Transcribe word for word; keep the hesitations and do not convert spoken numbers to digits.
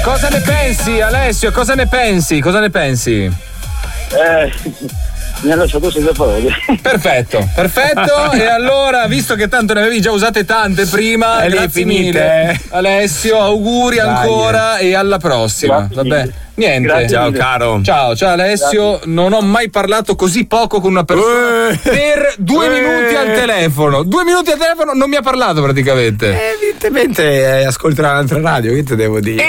Cosa ne pensi, Alessio? Cosa ne pensi? Cosa ne pensi? Eh, mi ha lasciato senza parole. Perfetto, perfetto. E allora, visto che tanto ne avevi già usate tante prima, Eh, grazie finite. mille. Alessio, auguri Dai. ancora e alla prossima. Grazie Vabbè. mille. Niente. Grazie Ciao mille. caro. Ciao, ciao Alessio, non ho mai parlato così poco con una persona Eh. per due Eh. minuti al telefono. Due minuti al telefono non mi ha parlato praticamente. Evidentemente eh, ascolterà un'altra radio, che te devo dire?